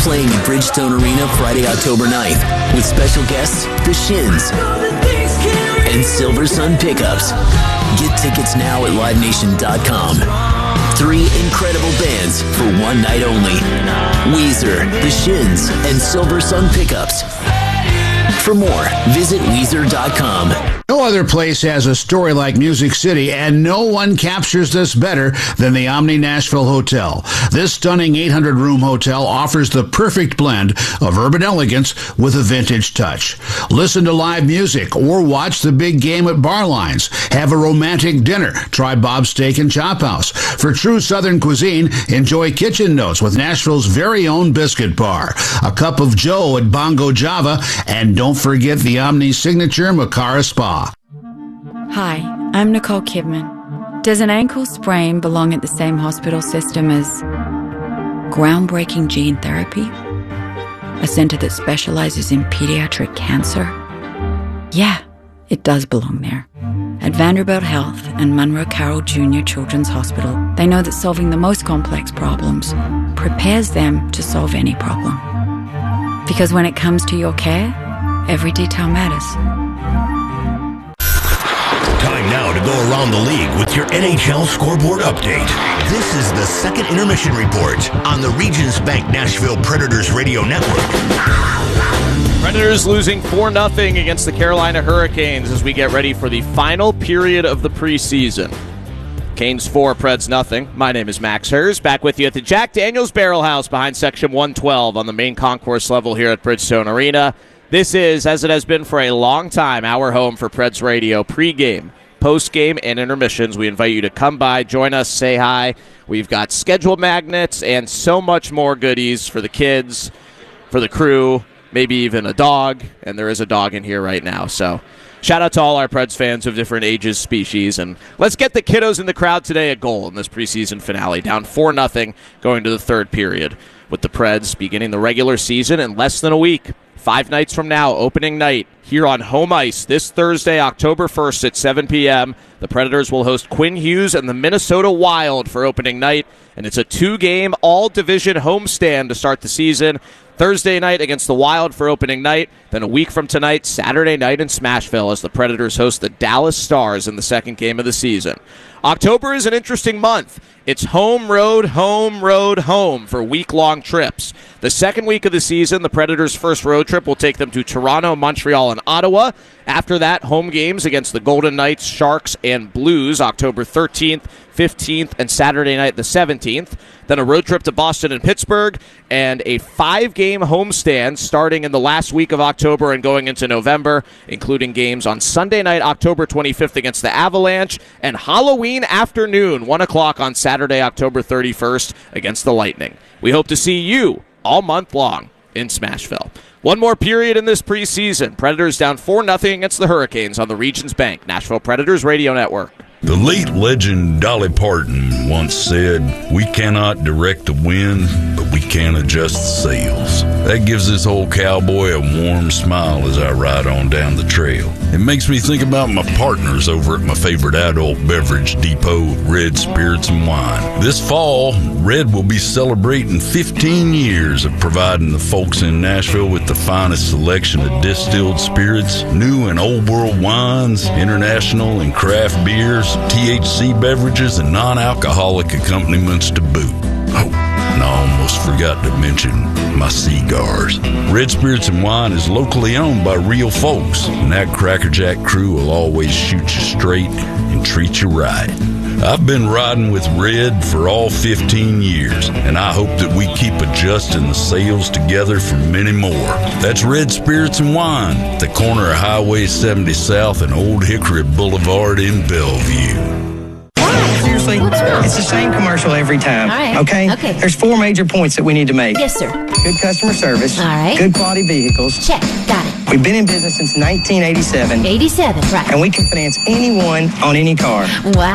playing at Bridgestone Arena Friday, October 9th, with special guests, The Shins and Silver Sun Pickups. Get tickets now at LiveNation.com. 3 incredible bands for one night only. Weezer, The Shins, and Silver Sun Pickups. For more, visit Weezer.com. No other place has a story like Music City, and no one captures this better than the Omni Nashville Hotel. This stunning 800-room hotel offers the perfect blend of urban elegance with a vintage touch. Listen to live music or watch the big game at Barlines. Have a romantic dinner. Try Bob's Steak and Chop House. For true Southern cuisine, enjoy Kitchen Notes with Nashville's very own biscuit bar. A cup of Joe at Bongo Java, and don't forget the Omni signature Makara Spa. Hi, I'm Nicole Kidman. Does an ankle sprain belong at the same hospital system as groundbreaking gene therapy? A center that specializes in pediatric cancer? Yeah, it does belong there. At Vanderbilt Health and Monroe Carroll Jr. Children's Hospital, they know that solving the most complex problems prepares them to solve any problem. Because when it comes to your care, every detail matters. Time now to go around the league with your NHL scoreboard update. This is the second intermission report on the Regions Bank Nashville Predators Radio Network. Predators losing 4-0 against the Carolina Hurricanes as we get ready for the final period of the preseason. Canes 4, Preds nothing. My name is Max Hers, back with you at the Jack Daniels Barrel House behind Section 112 on the main concourse level here at Bridgestone Arena. This is, as it has been for a long time, our home for Preds Radio pregame, postgame, and intermissions. We invite you to come by, join us, say hi. We've got schedule magnets and so much more goodies for the kids, for the crew, maybe even a dog, and there is a dog in here right now. So shout out to all our Preds fans of different ages, species, and let's get the kiddos in the crowd today a goal in this preseason finale. Down 4-0 going to the third period, with the Preds beginning the regular season in less than a week. 5 nights from now, opening night, here on home ice this Thursday, October 1st at 7 p.m. The Predators will host Quinn Hughes and the Minnesota Wild for opening night, and it's a 2-game all-division homestand to start the season. Thursday night against the Wild for opening night, then a week from tonight, Saturday night in Smashville as the Predators host the Dallas Stars in the second game of the season. October is an interesting month. It's home, road, home for week-long trips. The second week of the season, the Predators' first road trip will take them to Toronto, Montreal, and Ottawa. After that, home games against the Golden Knights, Sharks, and Blues, October 13th, 15th, and Saturday night the 17th. Then a road trip to Boston and Pittsburgh, and a 5-game homestand starting in the last week of October and going into November, including games on Sunday night, October 25th against the Avalanche, and Halloween afternoon, 1 o'clock on Saturday, October 31st against the Lightning. We hope to see you all month long in Smashville. One more period in this preseason. Predators down 4-0 against the Hurricanes on the Regions Bank Nashville Predators Radio Network. The late legend Dolly Parton once said, "We cannot direct the wind, but we can adjust the sails." That gives this old cowboy a warm smile as I ride on down the trail. It makes me think about my partners over at my favorite adult beverage depot, Red Spirits and Wine. This fall, Red will be celebrating 15 years of providing the folks in Nashville with the finest selection of distilled spirits, new and old world wines, international and craft beers, THC beverages, and non-alcoholic accompaniments to boot. Oh, and I almost forgot to mention my cigars. Red Spirits and Wine is locally owned by real folks, and that Crackerjack crew will always shoot you straight and treat you right. I've been riding with Red for all 15 years, and I hope that we keep adjusting the sails together for many more. That's Red Spirits and Wine, at the corner of Highway 70 South and Old Hickory Boulevard in Bellevue. Seriously, it's the same commercial every time. All right. Okay? There's 4 major points that we need to make. Yes, sir. Good customer service. All right. Good quality vehicles. Check. Got it. We've been in business since 1987. 87, right. And we can finance anyone on any car. Wow.